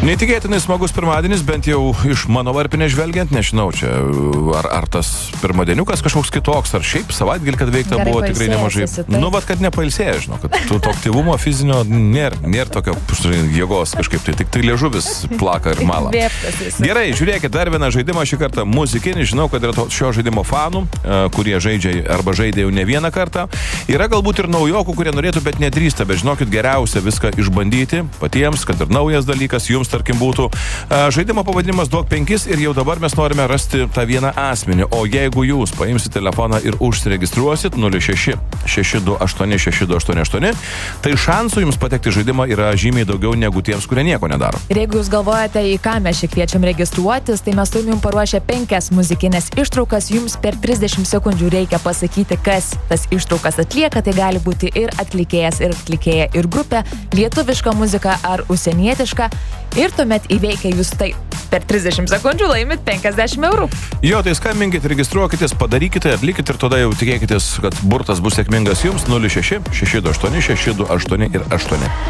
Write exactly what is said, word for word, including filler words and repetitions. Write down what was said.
Neįtikėtinai smagus pirmadienis, bent jau iš mano varpinės žvelgiant, nežinau, čia ar, ar tas pirmadieniukas kažkoks kitoks, ar šiaip savaitgalį, kad veikta Gerai buvo tikrai nemažai. pailsėjęs, Nu, vat, kad nepailsėjai, žinau, kad tu to aktyvumo fizinio nėra, nėra tokio jėgos kažkaip, tai tik tai liežuvis plaka ir mala. Įkvėptas esi. Gerai, žiūrėkit, dar vieną žaidimą šį kartą muzikinį, žinau, kad yra to, šio žaidimo fanų, e, kurie žaidžia arba žaidė jau ne vieną kartą. Yra galbūt ir naujokų, kurie norėtų, bet nedrįsta, bet žinokit, geriausia viską išbandyti patiems, kad ir naujas dalykas jums, tarkim, būtų. Žaidimo pavadinimas duok penkis ir jau dabar mes norime rasti tą vieną asmenį. O jeigu jūs paimsite telefoną ir užsiregistruosit nulis šeši šeši du aštuoni šeši du aštuoni aštuoni, tai šansų jums patekti į žaidimą yra žymiai daugiau negu tiems, kurie nieko nedaro. Ir jeigu jūs galvojate, į ką mes čia kviečiam registruotis, tai mes turim jums paruošę penkias muzikinės ištraukas. Jums per trisdešimt sekundžių reikia pasakyti, kas tas ištraukas atlieka. Tai gali būti ir atlikėjas, ir atlikėja, ir grupė, lietuviška muzika ar užsienietiška. Ir tuomet įveikia jūs tai per trisdešimt sekundžių laimit penkiasdešimt eurų. Jo, tai skambinkit, registruokitės, padarykite, atlikit ir tada jau tikėkitės, kad burtas bus sėkmingas jums. nulis šeši šeši du aštuoni šeši du aštuoni ir aštuoni.